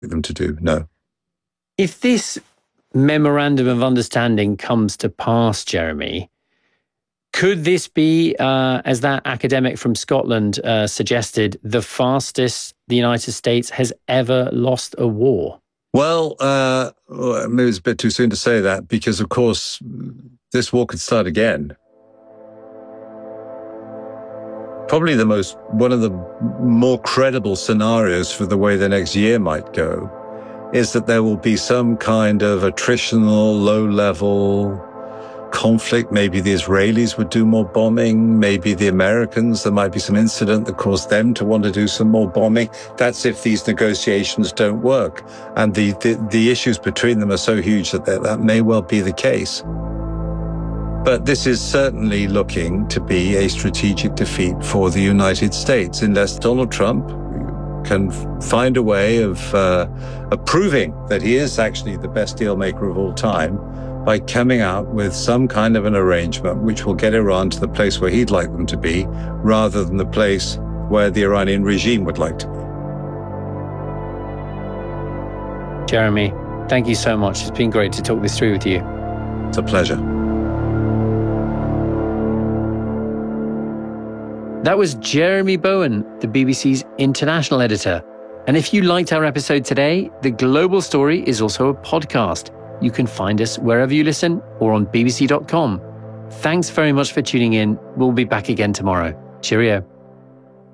them to do. No. If this memorandum of understanding comes to pass, Jeremy, could this be, as that academic from Scotland suggested, the fastest the United States has ever lost a war? Well, maybe it's a bit too soon to say that, because, of course, this war could start again. Probably one of the more credible scenarios for the way the next year might go is that there will be some kind of attritional, low-level conflict. Maybe the Israelis would do more bombing. Maybe the Americans, there might be some incident that caused them to want to do some more bombing. That's if these negotiations don't work. And the issues between them are so huge that may well be the case. But this is certainly looking to be a strategic defeat for the United States, unless Donald Trump can find a way of proving that he is actually the best deal maker of all time by coming out with some kind of an arrangement which will get Iran to the place where he'd like them to be, rather than the place where the Iranian regime would like to be. Jeremy, thank you so much. It's been great to talk this through with you. It's a pleasure. That was Jeremy Bowen, the BBC's international editor. And if you liked our episode today, The Global Story is also a podcast. You can find us wherever you listen or on bbc.com. Thanks very much for tuning in. We'll be back again tomorrow. Cheerio.